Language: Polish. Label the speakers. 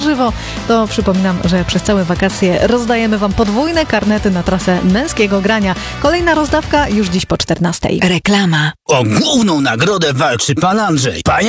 Speaker 1: żywo, to przypominam, że przez całe wakacje rozdajemy Wam podwójne karnety na trasę męskiego grania. Kolejna rozdawka już dziś po 14:00.
Speaker 2: Reklama.
Speaker 3: O główną nagrodę walczy pan Andrzej. Panie